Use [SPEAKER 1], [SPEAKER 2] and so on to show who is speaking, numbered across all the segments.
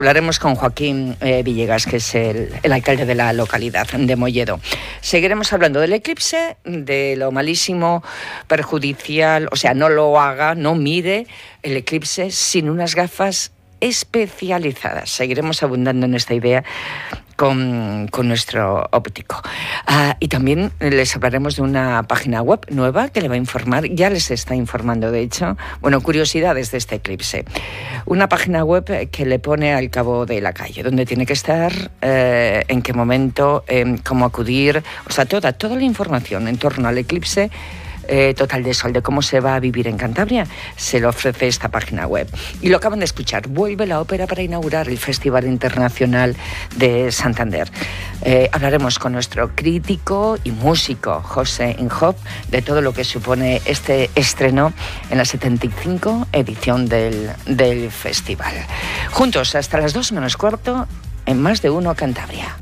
[SPEAKER 1] Hablaremos con Joaquín Villegas, que es el alcalde de la localidad de Molledo. Seguiremos hablando del eclipse, de lo malísimo, perjudicial, o sea, no lo haga, no mire el eclipse sin unas gafas especializadas. Seguiremos abundando en esta idea con nuestro óptico. Y también les hablaremos de una página web nueva que le va a informar, ya les está informando de hecho, curiosidades de este eclipse. Una página web que le pone al cabo de la calle, dónde tiene que estar, en qué momento, cómo acudir, o sea, toda la información en torno al eclipse total de sol, de cómo se va a vivir en Cantabria, se lo ofrece esta página web. Y lo acaban de escuchar, vuelve la ópera para inaugurar el Festival Internacional de Santander. Hablaremos con nuestro crítico y músico José Inhofe de todo lo que supone este estreno en la 75 edición del festival. Juntos hasta las 2:15 en Más de Uno Cantabria.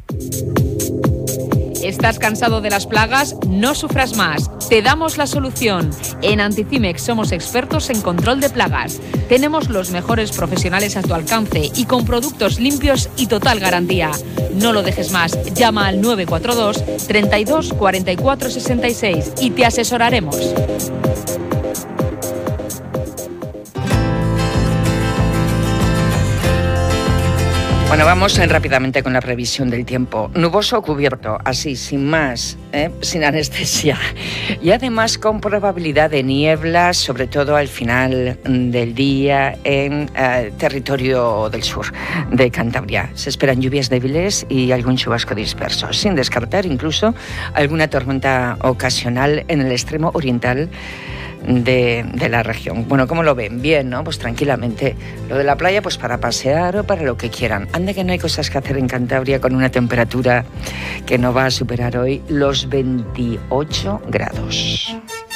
[SPEAKER 2] ¿Estás cansado de las plagas? No sufras más. Te damos la solución. En Anticimex somos expertos en control de plagas. Tenemos los mejores profesionales a tu alcance y con productos limpios y total garantía. No lo dejes más. Llama al 942 32 44 66 y te asesoraremos.
[SPEAKER 1] Bueno, vamos rápidamente con la previsión del tiempo. Nuboso o cubierto, así, sin más, sin anestesia. Y además con probabilidad de niebla, sobre todo al final del día en territorio del sur de Cantabria. Se esperan lluvias débiles y algún chubasco disperso, sin descartar incluso alguna tormenta ocasional en el extremo oriental de la región. Bueno, ¿cómo lo ven? Bien, ¿no? Pues tranquilamente. Lo de la playa, pues para pasear o para lo que quieran. Ande que no hay cosas que hacer en Cantabria con una temperatura que no va a superar hoy los 28 grados.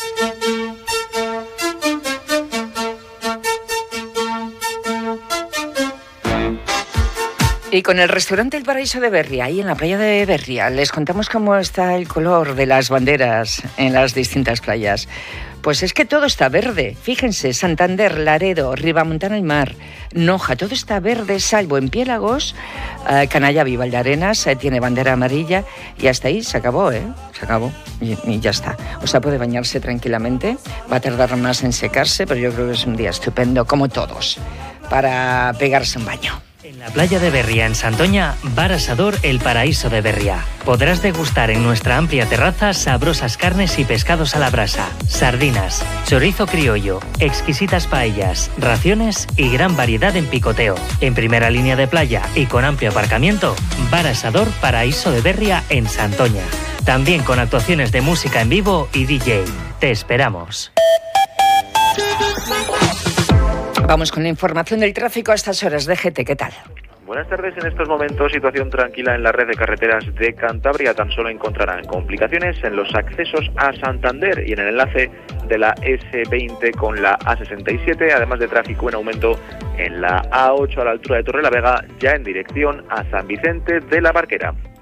[SPEAKER 1] Y con el restaurante El Paraíso de Berria, ahí en la playa de Berria, les contamos cómo está el color de las banderas en las distintas playas. Pues es que todo está verde. Fíjense, Santander, Laredo, Ribamontana el Mar, Noja, todo está verde, salvo en Piélagos, Canallavi, Valdearenas, tiene bandera amarilla y hasta ahí se acabó, Se acabó y ya está. O sea, puede bañarse tranquilamente, va a tardar más en secarse, pero yo creo que es un día estupendo, como todos, para pegarse un baño.
[SPEAKER 3] En la playa de Berria, en Santoña, Bar Asador El Paraíso de Berria. Podrás degustar en nuestra amplia terraza sabrosas carnes y pescados a la brasa, sardinas, chorizo criollo, exquisitas paellas, raciones y gran variedad en picoteo. En primera línea de playa y con amplio aparcamiento, Bar Asador Paraíso de Berria en Santoña. También con actuaciones de música en vivo y DJ. Te esperamos.
[SPEAKER 1] Vamos con la información del tráfico a estas horas. DGT, ¿qué tal?
[SPEAKER 4] Buenas tardes. En estos momentos, situación tranquila en la red de carreteras de Cantabria. Tan solo encontrarán complicaciones en los accesos a Santander y en el enlace de la S20 con la A67, además de tráfico en aumento en la A8 a la altura de Torrelavega, ya en dirección a San Vicente de la Barquera.